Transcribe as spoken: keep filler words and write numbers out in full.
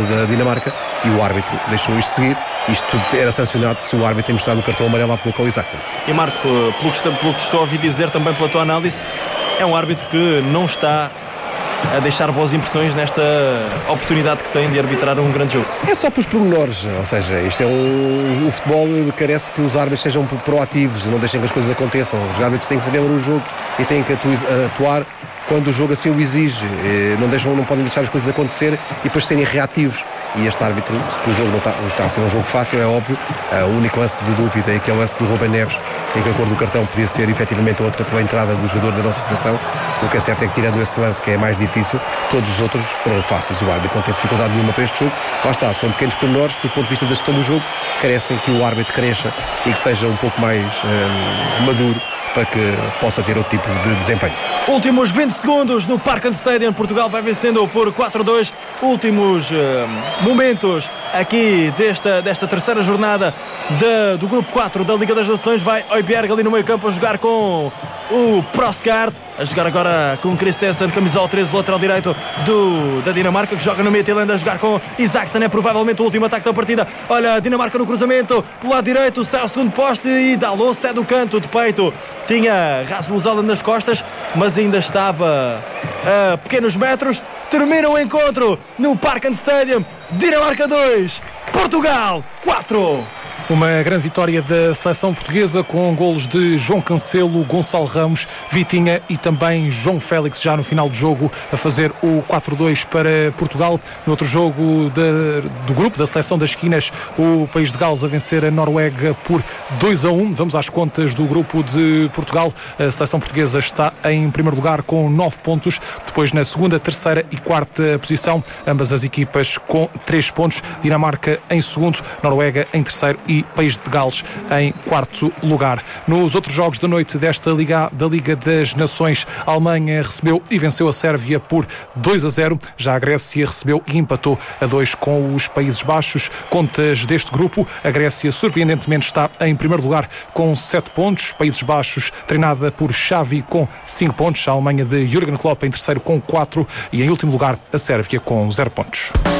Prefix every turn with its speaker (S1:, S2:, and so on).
S1: da Dinamarca, e o árbitro deixou isto seguir. Isto era sancionado se o árbitro tem mostrado o cartão amarelo há pouco ao Isaacson.
S2: E Marco, pelo que, pelo que estou a ouvir dizer também pela tua análise, é um árbitro que não está a deixar boas impressões nesta oportunidade que tem de arbitrar um grande jogo.
S1: É só pelos pormenores, ou seja, isto é um, o futebol carece que os árbitros sejam proativos, não deixem que as coisas aconteçam. Os árbitros têm que saber ler o jogo e têm que atuar quando o jogo assim o exige. Não, deixam, não podem deixar as coisas acontecer e depois serem reativos. E este árbitro, que o jogo não está, está a ser um jogo fácil, é óbvio. Uh, o único lance de dúvida é que é o lance do Rubem Neves, em que a cor do cartão podia ser efetivamente outra pela entrada do jogador da nossa seleção. O que é certo é que, tirando esse lance, que é mais difícil, todos os outros foram fáceis. O árbitro não teve dificuldade nenhuma para este jogo. Lá está, são pequenos pormenores do ponto de vista da gestão do jogo, carecem que o árbitro cresça e que seja um pouco mais um, maduro para que possa ter outro tipo de desempenho.
S2: Últimos vinte segundos no Parken Stadium. Portugal vai vencendo por quatro a dois. Últimos uh, momentos aqui desta, desta terceira jornada de, do grupo quatro da Liga das Nações. Vai Højbjerg ali no meio campo a jogar com o Prostgaard, a jogar agora com Christensen, camisola treze, lateral direito do, da Dinamarca, que joga no meio Tilenda, a jogar com Isaacson. É provavelmente o último ataque da partida. Olha, a Dinamarca no cruzamento pelo lado direito, sai ao segundo poste e Dalot sai do canto de peito. Tinha Rasmus Holland nas costas, mas ainda estava a pequenos metros. Termina o encontro no Parken Stadium. Dinamarca dois, Portugal quatro.
S3: Uma grande vitória da seleção portuguesa com golos de João Cancelo, Gonçalo Ramos, Vitinha e também João Félix já no final do jogo a fazer o quatro a dois para Portugal. No outro jogo de, do grupo da seleção das esquinas, o país de Gales a vencer a Noruega por dois a um. Vamos às contas do grupo de Portugal. A seleção portuguesa está em primeiro lugar com nove pontos, depois na segunda, terceira e quarta posição, ambas as equipas com três pontos. Dinamarca em segundo, Noruega em terceiro e País de Gales em quarto lugar. Nos outros jogos da noite desta Liga, da Liga das Nações, a Alemanha recebeu e venceu a Sérvia por dois a zero. Já a Grécia recebeu e empatou a dois com os Países Baixos. Contas deste grupo, a Grécia surpreendentemente está em primeiro lugar com sete pontos. Países Baixos, treinada por Xavi, com cinco pontos. A Alemanha de Jürgen Klopp em terceiro com quatro. E em último lugar, a Sérvia com zero pontos.